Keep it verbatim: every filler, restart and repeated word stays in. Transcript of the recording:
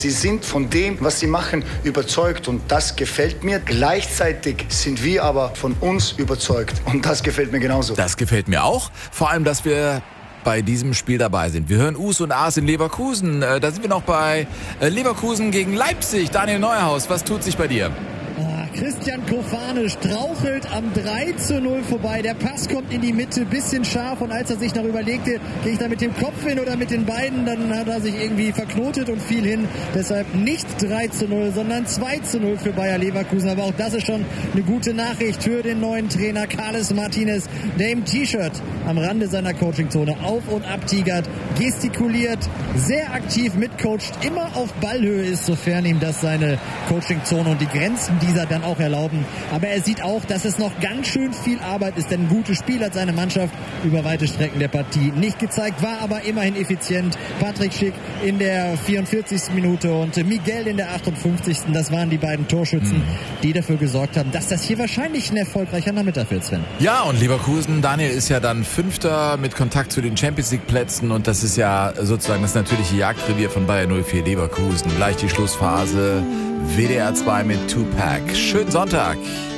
Sie sind von dem, was sie machen, überzeugt und das gefällt mir. Gleichzeitig sind wir aber von uns überzeugt und das gefällt mir genauso. Das gefällt mir auch, vor allem, dass wir bei diesem Spiel dabei sind. Wir hören Us und As in Leverkusen. Da sind wir noch bei Leverkusen gegen Leipzig. Daniel Neuhaus, was tut sich bei dir? Christian Kofane strauchelt am drei zu null vorbei. Der Pass kommt in die Mitte, bisschen scharf. Und als er sich noch überlegte, gehe ich da mit dem Kopf hin oder mit den Beinen, dann hat er sich irgendwie verknotet und fiel hin. Deshalb nicht drei zu null, sondern zwei zu null für Bayer Leverkusen. Aber auch das ist schon eine gute Nachricht für den neuen Trainer Carles Martinez, der im T-Shirt am Rande seiner Coachingzone auf und ab tigert, gestikuliert, sehr aktiv mitcoacht, immer auf Ballhöhe ist, sofern ihm das seine Coachingzone und die Grenzen dieser dann auch erlauben. Aber er sieht auch, dass es noch ganz schön viel Arbeit ist, denn ein gutes Spiel hat seine Mannschaft über weite Strecken der Partie nicht gezeigt, war aber immerhin effizient. Patrick Schick in der vierundvierzigsten Minute und Miguel in der achtundfünfzigsten Das waren die beiden Torschützen, mhm. die dafür gesorgt haben, dass das hier wahrscheinlich ein erfolgreicher Nachmittag wird, Sven. Ja, und Leverkusen, Daniel, ist ja dann Fünfter mit Kontakt zu den Champions League Plätzen und das ist ja sozusagen das natürliche Jagdrevier von Bayer null vier Leverkusen. Gleich die Schlussphase. W D R zwei mit Tupac. Schönen Sonntag.